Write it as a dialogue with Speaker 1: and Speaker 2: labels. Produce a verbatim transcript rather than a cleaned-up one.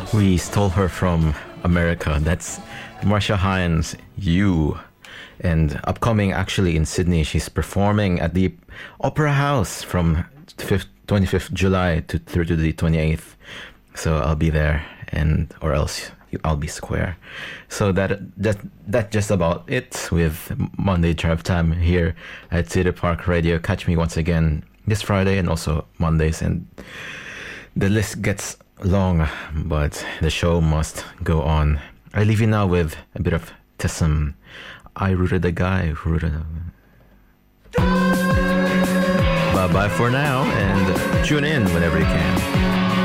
Speaker 1: We stole her from America. That's Marcia Hines, You. And upcoming actually in Sydney, she's performing at the Opera House from twenty-fifth July to through to the twenty-eighth. So I'll be there, and or else I'll be square. So that that that's just about it with Monday Drive Time here at City Park Radio. Catch me once again this Friday and also Mondays, and the list gets long, but the show must go on. I leave you now with a bit of Tessum. I rooted a guy who rooted a... Bye-bye for now, and tune in whenever you can.